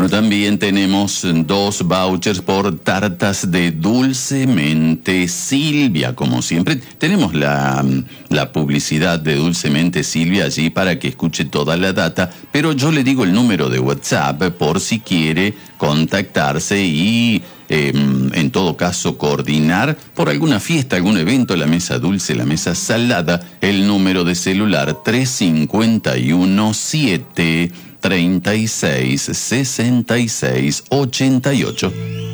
Bueno, también tenemos 2 vouchers por tartas de Dulcemente Silvia. Como siempre, tenemos la publicidad de Dulcemente Silvia allí para que escuche toda la data, pero yo le digo el número de WhatsApp por si quiere contactarse y en todo caso coordinar por alguna fiesta, algún evento, la mesa dulce, la mesa salada. El número de celular 351 7 36 66 88.